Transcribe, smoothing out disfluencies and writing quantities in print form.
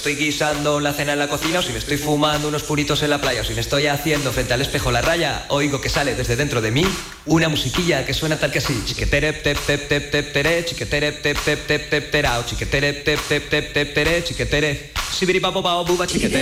estoy guisando la cena en la cocina, o si me estoy fumando unos puritos en la playa, o si me estoy haciendo frente al espejo la raya, oigo que sale desde dentro de mí una musiquilla que suena tal que así. Chiquetere, tep, tep, tep, tep, tere, chiquetere, tep, tep, tep, tep, terao, chiquetere, tep, tep, tep, tep, tere, chiquetere, sibiri, papo, pao, buba, chiquetere.